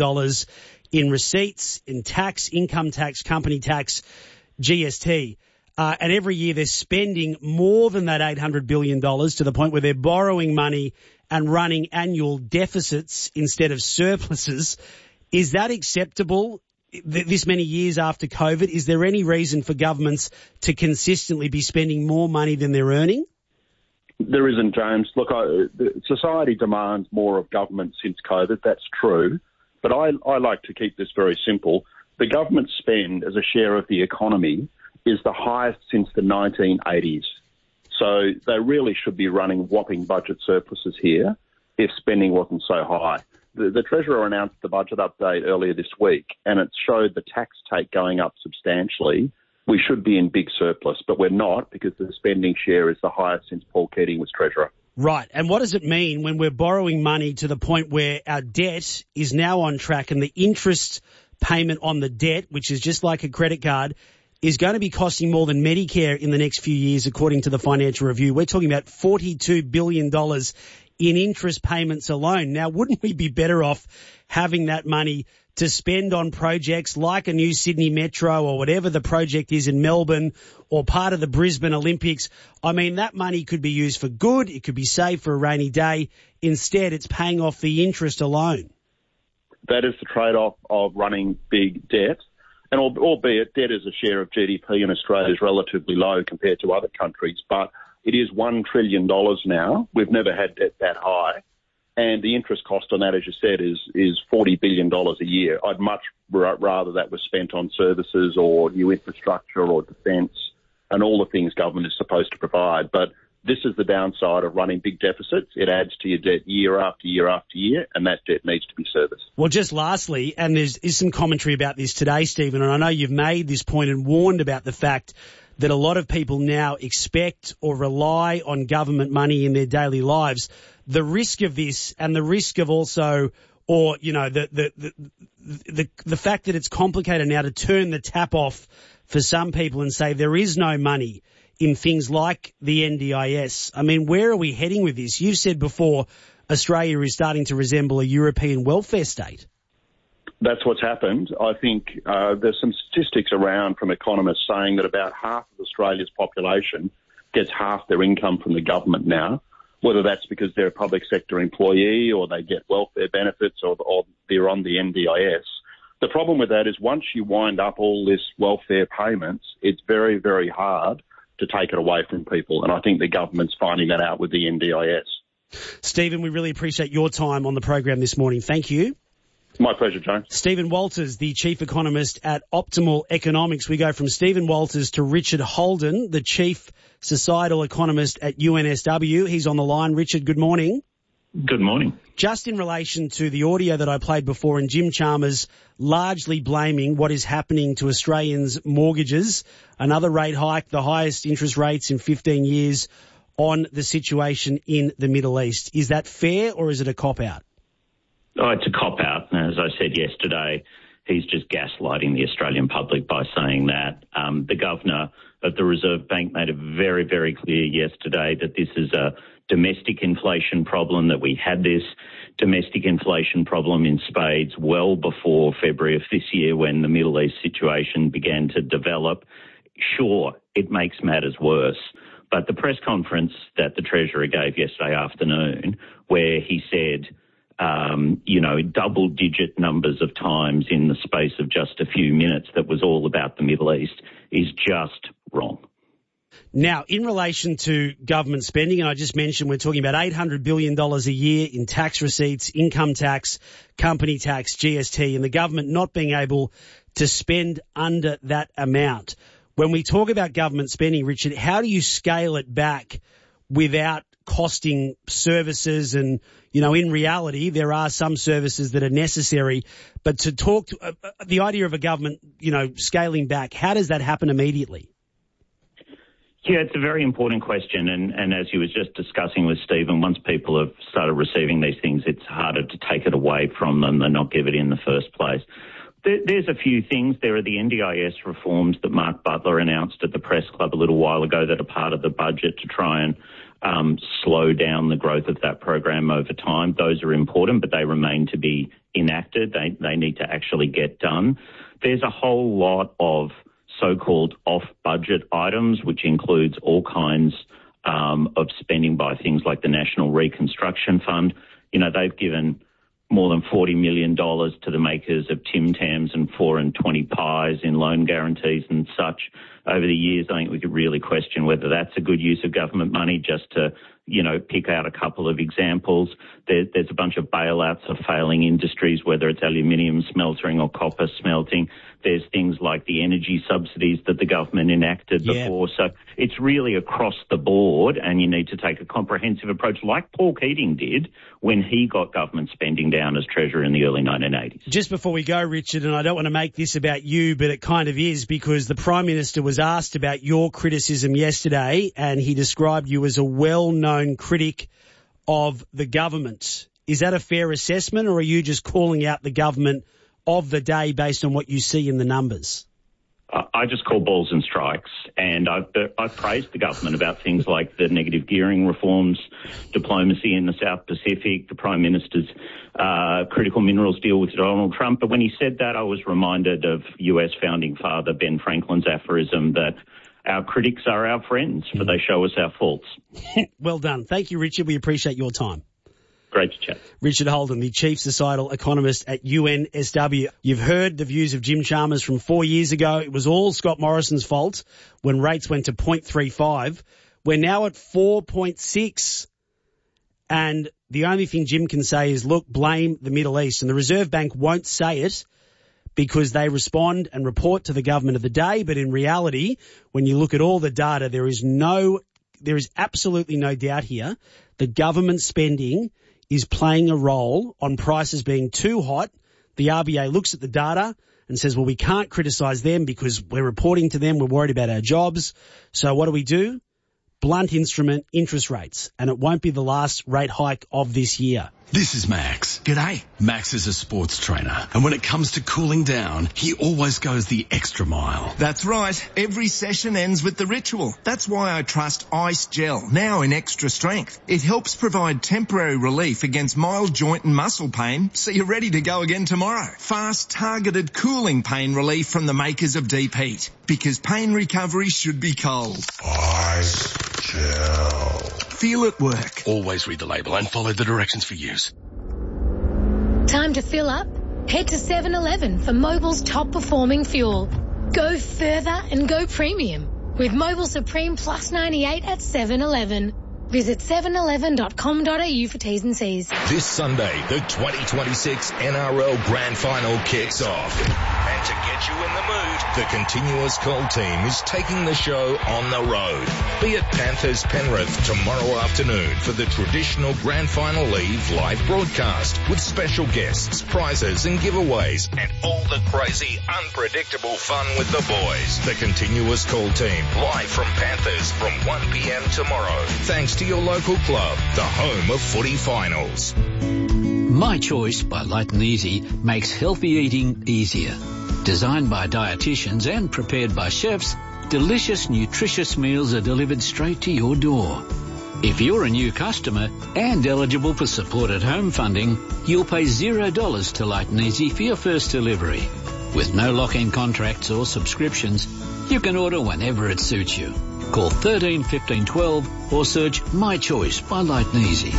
in receipts, in tax, income tax, company tax, GST, and every year they're spending more than that $800 billion to the point where they're borrowing money and running annual deficits instead of surpluses, is that acceptable? This many years after COVID, is there any reason for governments to consistently be spending more money than they're earning? There isn't, James. Look, society demands more of government since COVID. That's true. But I like to keep this very simple. The government spend as a share of the economy is the highest since the 1980s. So they really should be running whopping budget surpluses here if spending wasn't so high. The Treasurer announced the budget update earlier this week, and it showed the tax take going up substantially. We should be in big surplus, but we're not because the spending share is the highest since Paul Keating was Treasurer. Right. And what does it mean when we're borrowing money to the point where our debt is now on track and the interest payment on the debt, which is just like a credit card, is going to be costing more than Medicare in the next few years, according to the Financial Review? We're talking about $42 billion in interest payments alone. Now, wouldn't we be better off having that money to spend on projects like a new Sydney Metro or whatever the project is in Melbourne or part of the Brisbane Olympics? I mean, that money could be used for good. It could be saved for a rainy day. Instead, it's paying off the interest alone. That is the trade-off of running big debt. And albeit debt as a share of GDP in Australia is relatively low compared to other countries, but it is $1 trillion now. We've never had debt that high. And the interest cost on that, as you said, is $40 billion a year. I'd much rather that was spent on services or new infrastructure or defence and all the things government is supposed to provide. But This is the downside of running big deficits. It adds to your debt year after year after year, and that debt needs to be serviced. Well, just lastly, and there's some commentary about this today, Stephen, and I know you've made this point and warned about the fact that a lot of people now expect or rely on government money in their daily lives. The risk of this and the risk of also, or, you know, the fact that it's complicated now to turn the tap off for some people and say there is no money in things like the NDIS. I mean, where are we heading with this? You've said before Australia is starting to resemble a European welfare state. That's what's happened. I think there's some statistics around from economists saying that about half of Australia's population gets half their income from the government now, whether that's because they're a public sector employee or they get welfare benefits or they're on the NDIS. The problem with that is once you wind up all this welfare payments, it's very, very hard to take it away from people. And I think the government's finding that out with the NDIS. Stephen, we really appreciate your time on the program this morning. Thank you. My pleasure, James. Stephen Walters, the chief economist at Optimal Economics. We go from Stephen Walters to Richard Holden, the chief societal economist at UNSW. He's on the line. Richard, good morning. Good morning. Just in relation to the audio that I played before and Jim Chalmers largely blaming what is happening to Australians' mortgages, another rate hike, the highest interest rates in 15 years on the situation in the Middle East. Is that fair or is it a cop-out? Oh, it's a cop-out. As I said yesterday, he's just gaslighting the Australian public by saying that. The Governor of the Reserve Bank made it very, very clear yesterday that this is a domestic inflation problem, that we had this domestic inflation problem in spades well before February of this year when the Middle East situation began to develop. Sure, it makes matters worse. But the press conference that the Treasurer gave yesterday afternoon where he said, double-digit numbers of times in the space of just a few minutes that was all about the Middle East is just wrong. Now, in relation to government spending, and I just mentioned we're talking about $800 billion a year in tax receipts, income tax, company tax, GST, and the government not being able to spend under that amount. When we talk about government spending, Richard, how do you scale it back without costing services? And, in reality, there are some services that are necessary. But to talk to the idea of a government, scaling back, how does that happen immediately? Yeah, it's a very important question. And as you was just discussing with Stephen, once people have started receiving these things, it's harder to take it away from them than not give it in the first place. There's a few things. There are the NDIS reforms that Mark Butler announced at the Press Club a little while ago that are part of the budget to try and slow down the growth of that program over time. Those are important, but they remain to be enacted. They need to actually get done. There's a whole lot of so-called off-budget items, which includes all kinds of spending by things like the National Reconstruction Fund. They've given more than $40 million to the makers of Tim Tams and 4 and 20 pies in loan guarantees and such over the years. I think we could really question whether that's a good use of government money, just to, pick out a couple of examples. There's a bunch of bailouts of failing industries, whether it's aluminium smelting or copper smelting. There's things like the energy subsidies that the government enacted before. So it's really across the board, and you need to take a comprehensive approach like Paul Keating did when he got government spending down as Treasurer in the early 1980s. Just before we go, Richard, and I don't want to make this about you, but it kind of is, because the Prime Minister was asked about your criticism yesterday, and he described you as a well-known critic of the government. Is that a fair assessment, or are you just calling out the government of the day based on what you see in the numbers? I just call balls and strikes, and I've praised the government about things like the negative gearing reforms, diplomacy in the South Pacific, the Prime Minister's critical minerals deal with Donald Trump. But when he said that, I was reminded of US founding father Ben Franklin's aphorism that our critics are our friends, for they show us our faults. Well done. Thank you, Richard. We appreciate your time. Great to chat. Richard Holden, the chief societal economist at UNSW. You've heard the views of Jim Chalmers from 4 years ago. It was all Scott Morrison's fault when rates went to 0.35. We're now at 4.6. And the only thing Jim can say is, look, blame the Middle East. And the Reserve Bank won't say it because they respond and report to the government of the day. But in reality, when you look at all the data, there is no there is absolutely no doubt here that government spending is playing a role on prices being too hot. The RBA looks at the data and says, well, we can't criticise them because we're reporting to them, we're worried about our jobs. So what do? Blunt instrument interest rates, and it won't be the last rate hike of this year. This is Max. G'day. Max is a sports trainer, and when it comes to cooling down, he always goes the extra mile. That's right. Every session ends with the ritual. That's why I trust Ice Gel, now in extra strength. It helps provide temporary relief against mild joint and muscle pain, so you're ready to go again tomorrow. Fast, targeted cooling pain relief from the makers of Deep Heat. Because pain recovery should be cold. Ice Gel. Feel it work. Always read the label and follow the directions for use. Time to fill up? Head to 7-Eleven for Mobil's top performing fuel. Go further and go premium with Mobil Supreme Plus 98 at 7-Eleven. Visit 711.com.au for T's and C's. This Sunday, the 2026 NRL Grand Final kicks off. And to get you in the mood, the Continuous Cold team is taking the show on the road. Be at Panthers Penrith tomorrow afternoon for the traditional Grand Final Eve live broadcast with special guests, prizes and giveaways and all the crazy, unpredictable fun with the boys. The Continuous Cold team live from Panthers from 1 p.m. tomorrow. Thanks to your local club, the home of footy finals. My Choice by Light and Easy makes healthy eating easier. Designed by dietitians and prepared by chefs, delicious, nutritious meals are delivered straight to your door. If you're a new customer and eligible for supported home funding, you'll pay $0 to Light and Easy for your first delivery. With no lock-in contracts or subscriptions, you can order whenever it suits you. Call 13 15 12 or search My Choice by Light and Easy.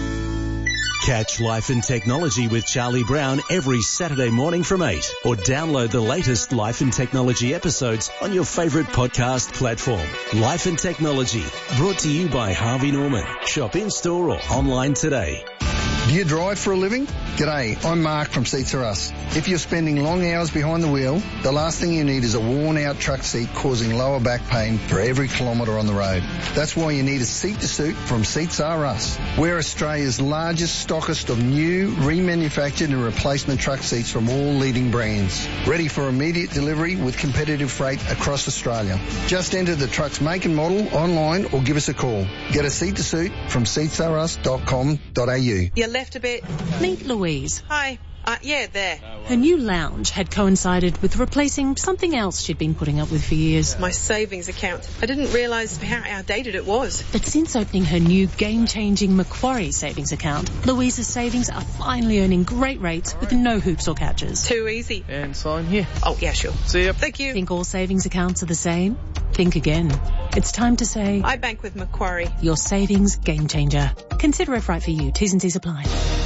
Catch Life and Technology with Charlie Brown every Saturday morning from 8 or download the latest Life and Technology episodes on your favourite podcast platform. Life and Technology, brought to you by Harvey Norman. Shop in-store or online today. Do you drive for a living? G'day, I'm Mark from Seats Are Us. If you're spending long hours behind the wheel, the last thing you need is a worn-out truck seat causing lower back pain for every kilometre on the road. That's why you need a seat-to-suit from Seats Are Us. We're Australia's largest stockist of new, remanufactured and replacement truck seats from all leading brands. Ready for immediate delivery with competitive freight across Australia. Just enter the truck's make and model online or give us a call. Get a seat-to-suit from seatsarus.com.au. You left a bit. Meet Louise. Hi. Yeah, there. Her new lounge had coincided with replacing something else she'd been putting up with for years. My savings account. I didn't realise how outdated it was. But since opening her new game-changing Macquarie savings account, Louise's savings are finally earning great rates with no hoops or catches. Too easy. And sign here. Oh, yeah, sure. See ya. Thank you. Think all savings accounts are the same? Think again. It's time to say... I bank with Macquarie. Your savings game changer. Consider if right for you. T's and C's apply.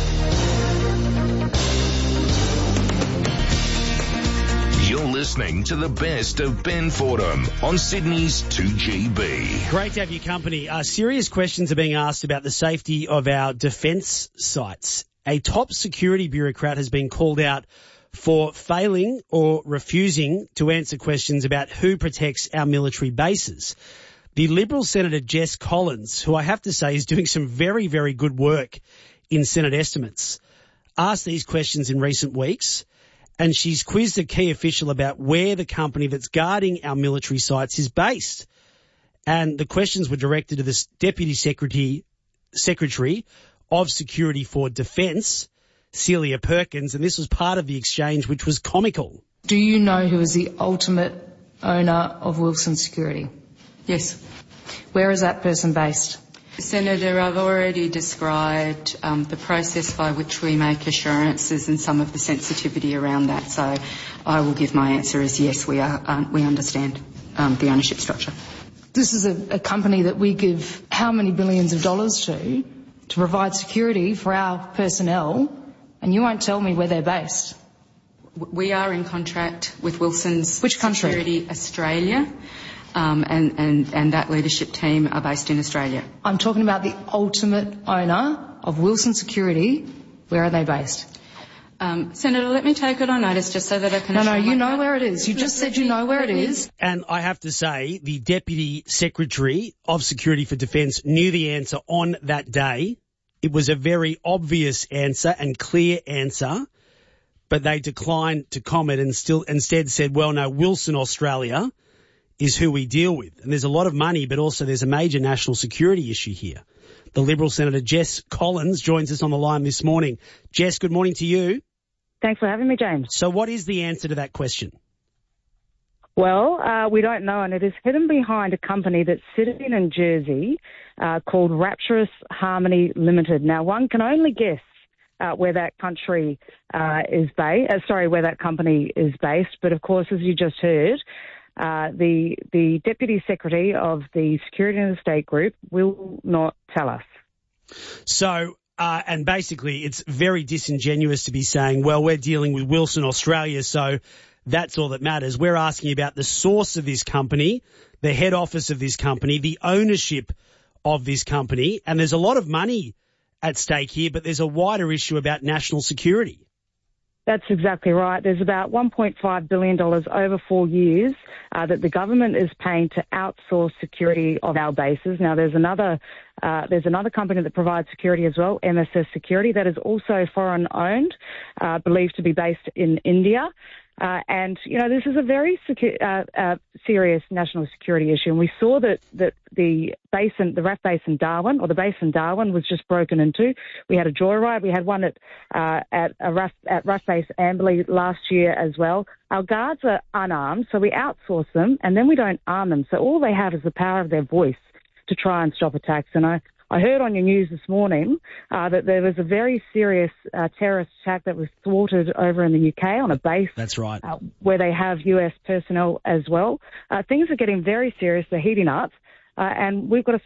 You're listening to the best of Ben Fordham on Sydney's 2GB. Great to have your company. Serious questions are being asked about the safety of our defence sites. A top security bureaucrat has been called out for failing or refusing to answer questions about who protects our military bases. The Liberal Senator Jess Collins, who I have to say is doing some very, very good work in Senate estimates, asked these questions in recent weeks, and she's quizzed a key official about where the company that's guarding our military sites is based. And the questions were directed to the Deputy Secretary of Security for Defence, Celia Perkins, and this was part of the exchange, which was comical. Do you know who is the ultimate owner of Wilson Security? Yes. Where is that person based? Senator, I've already described the process by which we make assurances and some of the sensitivity around that, so I will give my answer as yes, we understand the ownership structure. This is a company that we give how many billions of dollars to provide security for our personnel, and you won't tell me where they're based. We are in contract with Wilson's Which country? Security Australia. And that leadership team are based in Australia. I'm talking about the ultimate owner of Wilson Security. Where are they based? Senator, let me take it on notice just so that I can... No, you know where it is. You just said you know where it is. And I have to say, the Deputy Secretary of Security for Defence knew the answer on that day. It was a very obvious answer and clear answer, but they declined to comment and instead said, well, no, Wilson Australia is who we deal with. And there's a lot of money, but also there's a major national security issue here. The Liberal Senator Jess Collins joins us on the line this morning. Jess, good morning to you. Thanks for having me, James. So what is the answer to that question? Well, we don't know, and it is hidden behind a company that's sitting in Jersey called Rapturous Harmony Limited. Now, one can only guess where that country is based. Where that company is based. But of course, as you just heard, the Deputy Secretary of the Security and the State Group will not tell us. So. And basically, it's very disingenuous to be saying, well, we're dealing with Wilson Australia, so that's all that matters. We're asking about the source of this company, the head office of this company, the ownership of this company, and there's a lot of money at stake here, but there's a wider issue about national security. That's exactly right. There's about $1.5 billion over 4 years that the government is paying to outsource security of our bases. Now, there's another company that provides security as well, MSS Security, that is also foreign-owned, believed to be based in India. And, you know, this is a very serious national security issue. And we saw that the RAF base in Darwin, or the base in Darwin, was just broken into. We had a joyride. We had one at RAF base Amberley last year as well. Our guards are unarmed, so we outsource them, and then we don't arm them. So all they have is the power of their voice to try and stop attacks. And I heard on your news this morning that there was a very serious terrorist attack that was thwarted over in the UK on a base. That's right. Where they have US personnel as well. Things are getting very serious. They're heating up. And we've got to